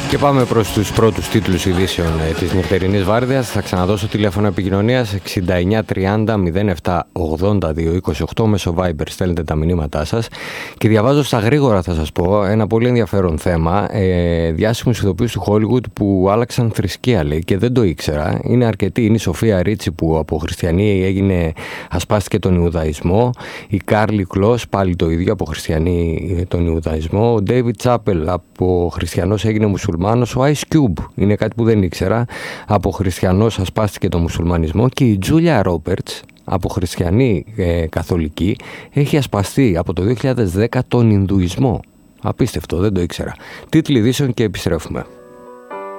Και πάμε προς τους πρώτους τίτλους ειδήσεων της νυχτερινής βάρδιας. Θα ξαναδώσω τηλέφωνο επικοινωνίας 69 30 07 82 28. Μέσω Viber στέλνετε τα μηνύματά σας. Και διαβάζω στα γρήγορα, θα σας πω, ένα πολύ ενδιαφέρον θέμα. Διάσημους ηθοποιούς του Hollywood που άλλαξαν θρησκεία, λέει, και δεν το ήξερα. Είναι αρκετοί. Είναι η Σοφία Ρίτσι που από χριστιανή ασπάστηκε τον Ιουδαϊσμό. Η Κάρλι Κλος, πάλι το ίδιο, από χριστιανή τον Ιουδαϊσμό. Ο David Chappell, από χριστιανός έγινε μουσουλμάνος. Ο Ice Cube είναι κάτι που δεν ήξερα. Από χριστιανός ασπάστηκε τον μουσουλμανισμό. Και η Julia Roberts, από χριστιανή καθολική, έχει ασπαστεί από το 2010 τον Ινδουισμό. Απίστευτο, δεν το ήξερα. Τίτλοι ειδήσεων και επιστρέφουμε.